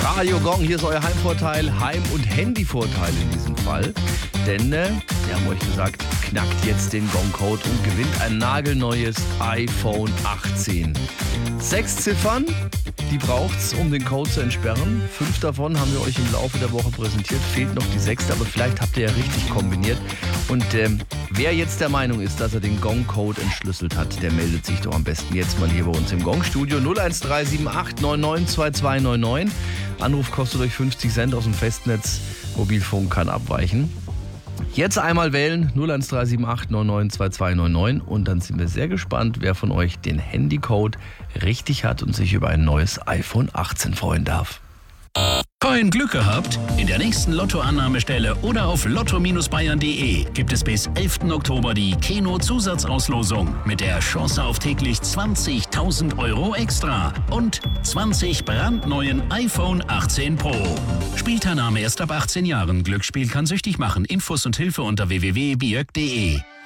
Radio Gong, hier ist euer Heimvorteil, Heim- und Handyvorteil in diesem Fall. Denn wir haben euch gesagt, knackt jetzt den Gong-Code und gewinnt ein nagelneues iPhone 18. 6 Ziffern, die braucht's, um den Code zu entsperren. 5 davon haben wir euch im Laufe der Woche präsentiert. Fehlt noch die 6., aber vielleicht habt ihr ja richtig kombiniert. Und wer jetzt der Meinung ist, dass er den Gong-Code entschlüsselt hat, der meldet sich doch am besten jetzt mal hier bei uns im Gong-Studio. 01378 992299. Anruf kostet euch 50 Cent aus dem Festnetz. Mobilfunk kann abweichen. Jetzt einmal wählen, 01378 992299, und dann sind wir sehr gespannt, wer von euch den Handycode richtig hat und sich über ein neues iPhone 18 freuen darf. Vorhin Glück gehabt? In der nächsten Lottoannahmestelle oder auf lotto-bayern.de gibt es bis 11. Oktober die Keno-Zusatzauslosung mit der Chance auf täglich 20.000 € extra und 20 brandneuen iPhone 18 Pro. Spielteilnahme erst ab 18 Jahren. Glücksspiel kann süchtig machen. Infos und Hilfe unter www.biag.de.